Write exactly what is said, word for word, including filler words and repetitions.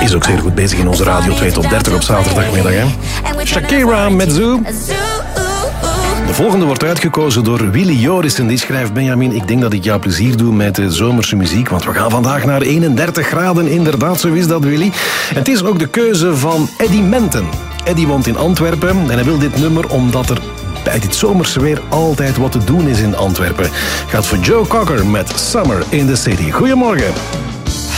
is ook zeer goed bezig in onze Radio twee Top dertig op zaterdagmiddag. Hè? Shakira met Zoo. De volgende wordt uitgekozen door Willy Jorissen. Die schrijft: Benjamin, ik denk dat ik jou plezier doe met de zomerse muziek, want we gaan vandaag naar eenendertig graden. Inderdaad, zo is dat, Willy. En het is ook de keuze van Eddie Menten. Eddie woont in Antwerpen en hij wil dit nummer omdat er bij dit zomerse weer altijd wat te doen is in Antwerpen. Gaat voor Joe Cocker met Summer in the City. Goedemorgen.